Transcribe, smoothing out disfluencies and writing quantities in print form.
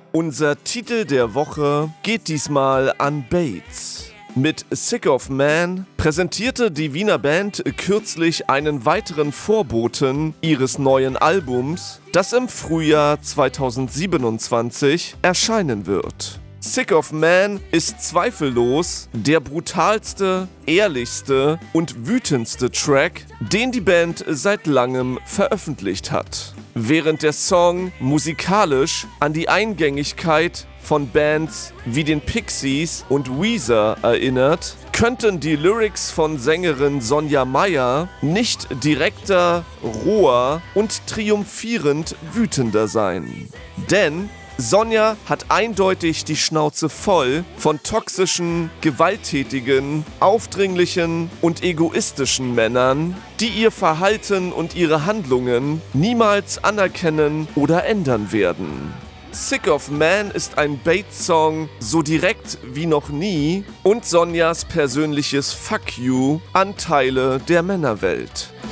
Unser Titel der Woche geht diesmal an Bates. Mit Sick of Man präsentierte die Wiener Band kürzlich einen weiteren Vorboten ihres neuen Albums, das im Frühjahr 2027 erscheinen wird. Sick of Man ist zweifellos der brutalste, ehrlichste und wütendste Track, den die Band seit langem veröffentlicht hat. Während der Song musikalisch an die Eingängigkeit von Bands wie den Pixies und Weezer erinnert, könnten die Lyrics von Sängerin Sonja Mayer nicht direkter, roher und triumphierend wütender sein. Denn Sonja hat eindeutig die Schnauze voll von toxischen, gewalttätigen, aufdringlichen und egoistischen Männern, die ihr Verhalten und ihre Handlungen niemals anerkennen oder ändern werden. Sick of Man ist ein Bates-Song so direkt wie noch nie und Sonjas persönliches Fuck you an Teile der Männerwelt.